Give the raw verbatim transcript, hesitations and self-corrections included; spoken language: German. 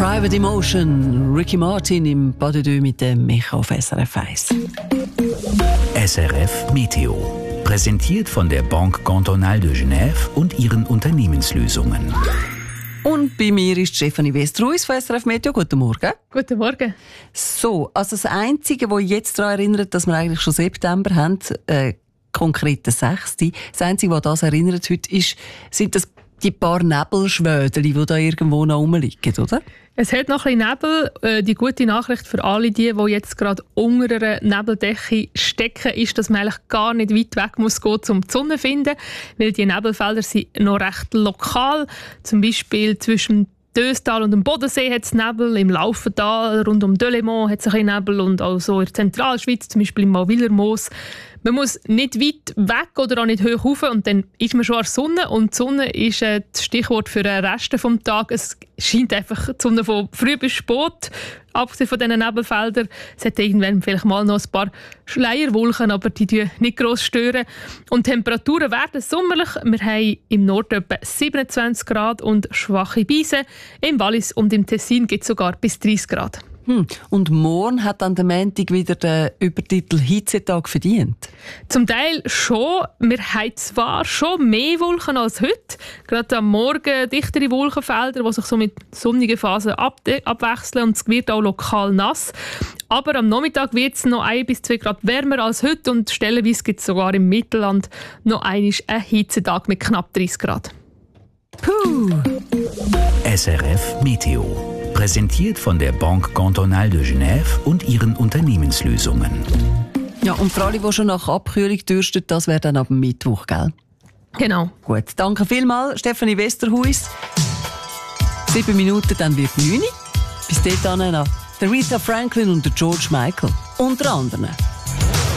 Private Emotion, Ricky Martin im Pas de Deux mit dem Micha auf S R F eins. S R F Meteo. Präsentiert von der Banque Cantonale de Genève und ihren Unternehmenslösungen. Und bei mir ist Stefanie Westruis von S R F Meteo. Guten Morgen. Guten Morgen. So, also das Einzige, was jetzt daran erinnert, dass wir eigentlich schon September haben, äh, konkret der sechste Das Einzige, was das erinnert heute, ist, sind das die paar Nebelschwödeli, die da irgendwo noch rumliegen, oder? Es hat noch ein bisschen Nebel. Äh, die gute Nachricht für alle, die, die jetzt gerade unter einer Nebeldecke stecken, ist, dass man eigentlich gar nicht weit weg muss gehen, um die Sonne zu finden, weil die Nebelfelder sind noch recht lokal. Zum Beispiel zwischen Döstal und dem Bodensee hat es Nebel, im Laufental rund um Delémont hat es ein bisschen Nebel und auch so in der Zentralschweiz, zum Beispiel im Mauwillermoos. Man muss nicht weit weg oder auch nicht hoch rauf und dann ist man schon an der Sonne. Und die Sonne ist äh, das Stichwort für den Rest des Tages. Es scheint einfach die Sonne von früh bis spät, abgesehen von diesen Nebelfeldern. Es hat irgendwann vielleicht mal noch ein paar Schleierwolken, aber die stören nicht gross stören. Und die Temperaturen werden sommerlich. Wir haben im Norden etwa siebenundzwanzig Grad und schwache Brise. Im Wallis und im Tessin gibt es sogar bis dreißig Grad. Hm. Und morgen hat dann der Montag wieder den Übertitel Hitzetag verdient? Zum Teil schon. Wir haben zwar schon mehr Wolken als heute. Gerade am Morgen dichtere Wolkenfelder, die sich so mit sonnigen Phasen abde- abwechseln. Und es wird auch lokal nass. Aber am Nachmittag wird es noch ein bis zwei Grad wärmer als heute. Und stellenweise gibt es sogar im Mittelland noch einmal einen Hitzetag mit knapp dreißig Grad. Puh! S R F Meteo. Präsentiert von der Banque Cantonale de Genève und ihren Unternehmenslösungen. Ja, und für alle, die schon nach Abkühlung dürsten, das wäre dann ab dem Mittwoch, gell? Genau. Gut, danke vielmals, Stefanie Westerhuis. Sieben Minuten, dann wird neun. Bis dahin noch der Aretha Franklin und der George Michael. Unter anderem.